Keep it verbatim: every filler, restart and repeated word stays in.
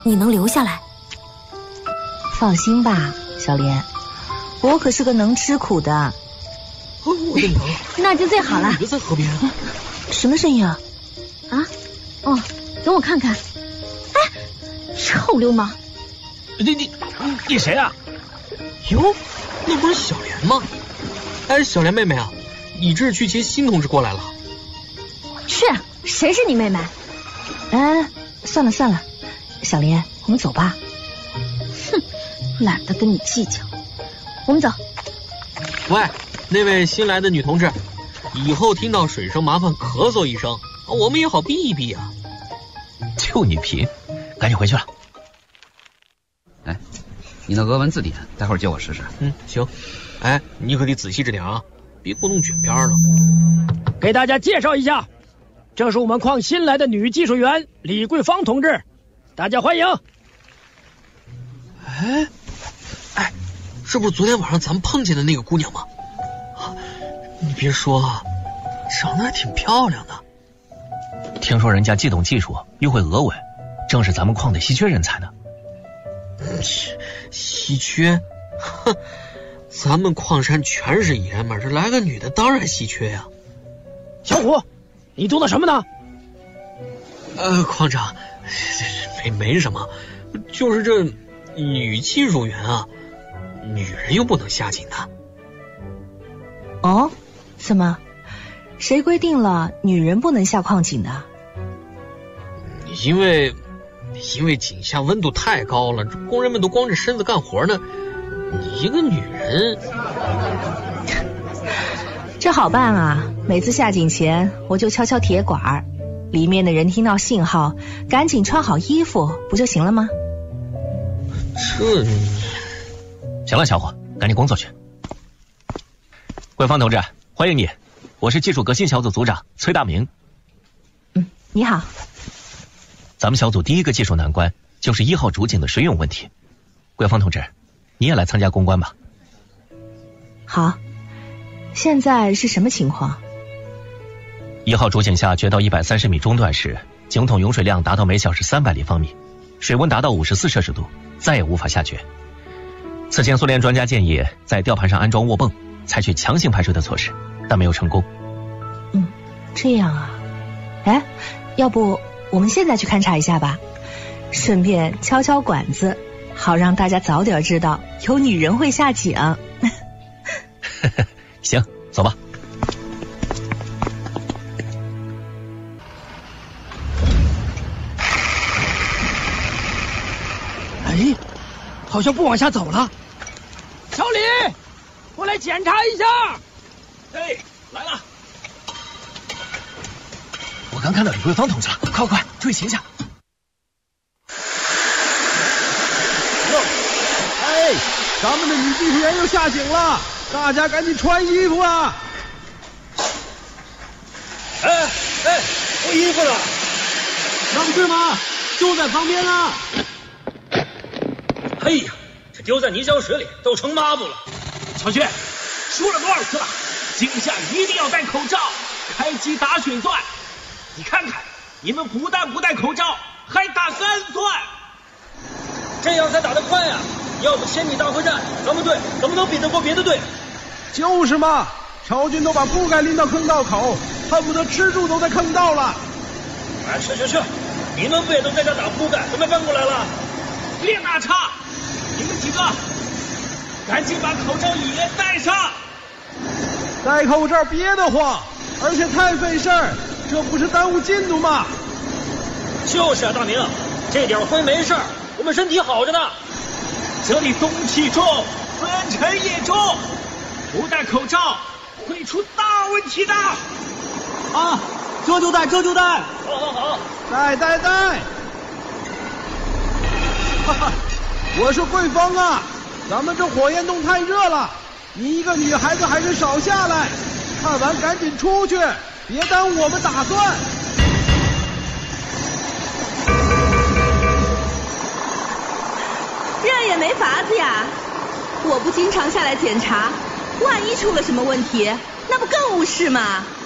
你能留下来？ 放心吧，小莲，我可是个能吃苦的。 哦，我的娘！ 那就最好了。 女的在河边。 什么声音啊？ 啊？哦，等我看看。哎，臭流氓！ 你你你谁啊？哟，那不是小莲吗？哎，小莲妹妹啊，你这是去接新同志过来了？ 是，谁是你妹妹？ 哎，算了算了，小莲，我们走吧。 哼，懒得跟你计较，我们走。 喂，那位新来的女同志，以后听到水声麻烦咳嗽一声，我们也好避一避啊。 就你贫，赶紧回去了。 哎，你那俄文字典，待会儿借我试试。 嗯，行。哎，你可得仔细着点啊，别给我弄卷边了。 给大家介绍一下，这是我们矿新来的女技术员李桂芳同志，大家欢迎。 哎，哎，这不是昨天晚上咱们碰见的那个姑娘吗？啊，你别说啊，长得还挺漂亮的。 听说人家既懂技术又会俄文，正是咱们矿的稀缺人才呢。 嗯，稀缺？哼，咱们矿山全是爷们儿，这来个女的当然稀缺呀。 小虎，你读的什么呢？ 呃，矿长，没没什么，就是这女技术员啊，女人又不能下井的。 哦，怎么？谁规定了女人不能下矿井的？ 因为因为井下温度太高了，工人们都光着身子干活呢，你一个女人。 这好办啊，每次下井前我就敲敲铁管，里面的人听到信号赶紧穿好衣服不就行了吗？ 这行了，小伙，赶紧工作去。桂芳同志，欢迎你，我是技术革新小组组长崔大明。 嗯，你好。 咱们小组第一个技术难关就是一号主井的水涌问题，桂芳同志，你也来参加攻关吧。 好，现在是什么情况？ 一号主井下掘到一百三十米中段时，井筒涌水量达到每小时三百立方米，水温达到五十四摄氏度，再也无法下掘。此前苏联专家建议在吊盘上安装卧泵，采取强行排水的措施，但没有成功。 嗯，这样啊。哎，要不我们现在去勘察一下吧，顺便敲敲管子，好让大家早点知道有女人会下井。 行，走吧。 哎，好像不往下走了。小李，过来检查一下。 哎，来了。 我刚看到李桂芳同志了，快快注意形象。 哎，咱们的女技术员又下井了，大家赶紧穿衣服啊！ 哎哎，我衣服呢？ 能是吗？就在旁边啊！ 哎呀，这丢在泥浆水里都成抹布了。 小薛，说了多少次了，井下一定要戴口罩，开机打水钻。你看看，你们不但不戴口罩，还打干钻， 这样才打得快啊！要不千米大会战，咱们队怎么能比得过别的队？ 就是嘛，朝军都把铺盖拎到坑道口，恨不得吃住都在坑道了。 哎，去去去，你们不也都在这打铺盖，怎么搬过来了？ 别打岔，你们几个赶紧把口罩也戴上。 戴口罩憋得慌，而且太费事儿，这不是耽误进度吗？ 就是啊，大明，这点灰没事儿，我们身体好着呢。 这里东气重，粉尘也重，不戴口罩会出大问题的。 啊，这就戴，这就戴。 好好好， 戴戴戴。哈哈，我是桂芳啊，咱们这火焰洞太热了，你一个女孩子还是少下来，看完赶紧出去，别耽误我们打算。 这也没法子呀，我不经常下来检查，万一出了什么问题，那不更误事吗？